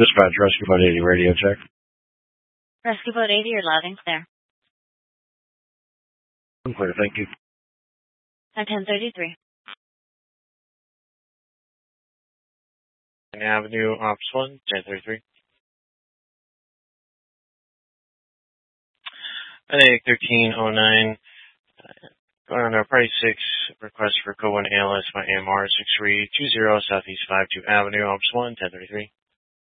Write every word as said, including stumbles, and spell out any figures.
Dispatch, Rescue Boat eighty, radio check. Rescue Boat eighty, you're loud and clear. I'm clear, thank you. At ten thirty-three. Avenue, Ops one, ten thirty-three. At eight thirteen oh nine, going on to Party six, request for code one A L S by A M R six three two zero Southeast five two Avenue, Ops one, ten thirty-three.